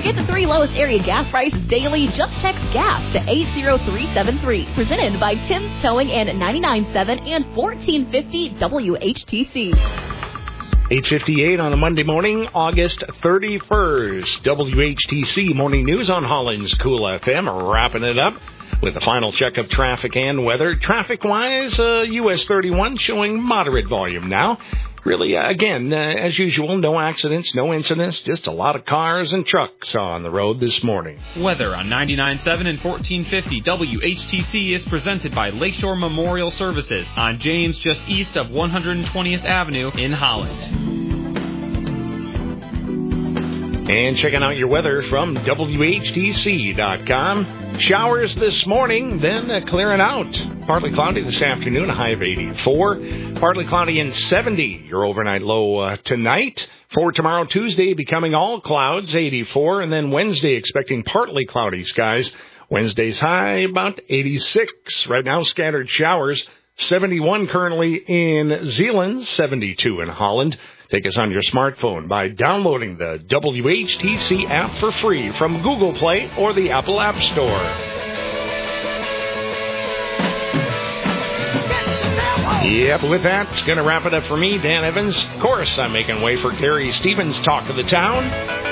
Get the 3 lowest area gas prices daily. Just text GAS to 80373. Presented by Tim's Towing and 99.7 and 1450 WHTC. 8:58 on a Monday morning, August 31st. WHTC Morning News on Holland's Cool FM. Wrapping it up with a final check of traffic and weather. Traffic-wise, US 31 showing moderate volume now. Really, again, as usual, no accidents, no incidents, just a lot of cars and trucks on the road this morning. Weather on 99.7 and 1450 WHTC is presented by Lakeshore Memorial Services on James, just east of 120th Avenue in Holland. And checking out your weather from WHTC.com. Showers this morning, then clearing out. Partly cloudy this afternoon, a high of 84. Partly cloudy and 70, your overnight low tonight. For tomorrow, Tuesday, becoming all clouds, 84. And then Wednesday, expecting partly cloudy skies. Wednesday's high, about 86. Right now, scattered showers. 71 currently in Zeeland, 72 in Holland. Take us on your smartphone by downloading the WHTC app for free from Google Play or the Apple App Store. Yep, with that, it's going to wrap it up for me, Dan Evans. Of course, I'm making way for Carrie Stevens' Talk of the Town.